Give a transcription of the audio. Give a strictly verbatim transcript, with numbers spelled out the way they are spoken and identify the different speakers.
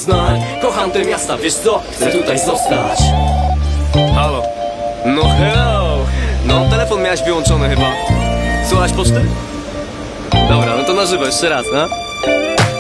Speaker 1: poznań. Kocham te miasta, wiesz co? Chcę tutaj zostać.
Speaker 2: Halo. No hello. No, telefon miałeś wyłączony chyba. Słuchasz poczty? Dobra, no to na żywo jeszcze raz, no.